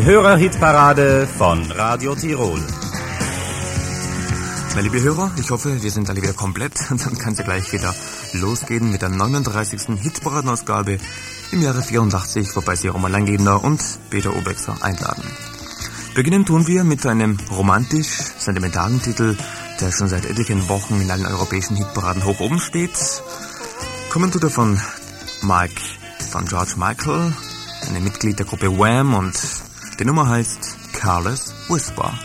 Hörerhitparade von Radio Tirol. Meine liebe Hörer, ich hoffe, wir sind alle wieder komplett und dann kann es ja gleich wieder losgehen mit der 39. Hitparadenausgabe im Jahre 84, wobei Sie Roman Langgebner und Peter Obexer einladen. Beginnen tun wir mit einem romantisch-sentimentalen Titel, der schon seit etlichen Wochen in allen europäischen Hitparaden hoch oben steht. Kommen tut er von George Michael, einem Mitglied der Gruppe Wham, und die Nummer heißt Careless Whisper.